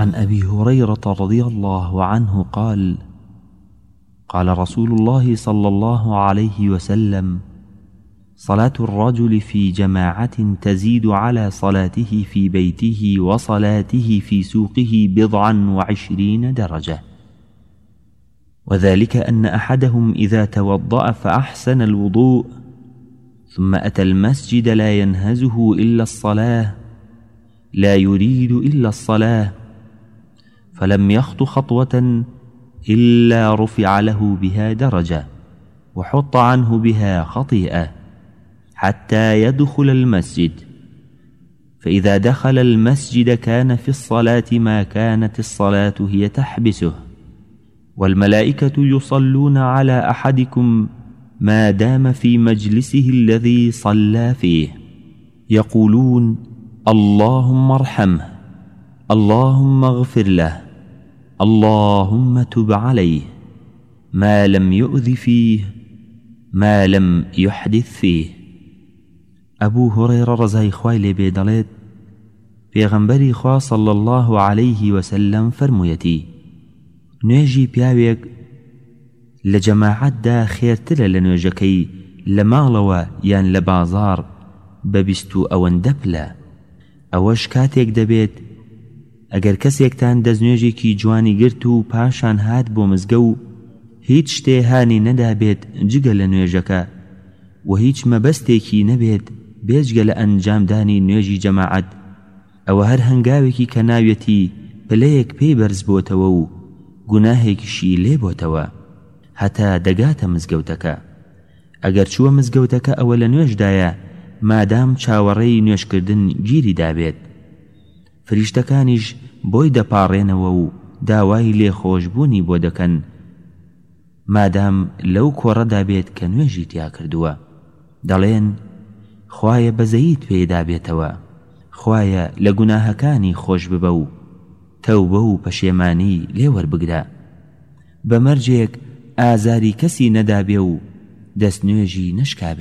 عن أبي هريرة رضي الله عنه قال: قال رسول الله صلى الله عليه وسلم: صلاة الرجل في جماعة تزيد على صلاته في بيته وصلاته في سوقه 27 درجة، وذلك أن أحدهم إذا توضأ فأحسن الوضوء ثم أتى المسجد لا ينهزه إلا الصلاة، لا يريد إلا الصلاة، فلم يخط خطوة إلا رفع له بها درجة وحط عنه بها خطيئة حتى يدخل المسجد، فإذا دخل المسجد كان في الصلاة ما كانت الصلاة هي تحبسه، والملائكة يصلون على أحدكم ما دام في مجلسه الذي صلى فيه، يقولون: اللهم ارحمه، اللهم اغفر له، اللهم تب عليه، ما لم يؤذ فيه، ما لم يحدث فيه. أبو هريرة رضي خوای لێ دەڵێت: پێغەمبەری خوا صلى الله عليه وسلم فرموویەتی: نوێژی پیاوێک لە جەماعەتدا خێرترە لە نوێژەکەی لە ماڵەوە یان لە بازاڕ بە 20 ئەوەندە پلە. ئەوەش کاتێک دەبێت ئەگەر کەسێکتان دەستنوێژێکی جوانی گرت و پاشان هات بۆ مزگە و هیچ شتێ هانی نەدابێت جگە لە نوێژەکە و هیچ مەبەستێکی نەبێت بێجگە لە ئەنجامدانی نوێژی جەماعەت، ئەوە هەر هەنگاوێکی کە ناوێتی پلەیەک پێی بەرز بۆتەوە و گوناهێکیشی لێ بۆتەوە هەتا دەگاتە مزگەوتەکە. ئەگەر چووە مزگەوتەکە ئەوە لە نوێژدایە مادام چاوەڕێی نوێژکردن گیری دابێت، فریشتەکانیش بۆی دەپاڕێنەوە و داوای لێخۆشبوونی بۆ دەکەن مادام لەو کۆڕەدا بێت کە نوێژی تیا کردووە. دەڵێن: خوایە بەزەییت پێدا بێتەوە، خوایە لە گوناهەکانی خۆش ببە و تەوبە و پەشێمانی لێوەربگرە، بە مەرجێک ئازاری کەسی نەدابێ و دەستنوێژی نشکابێ.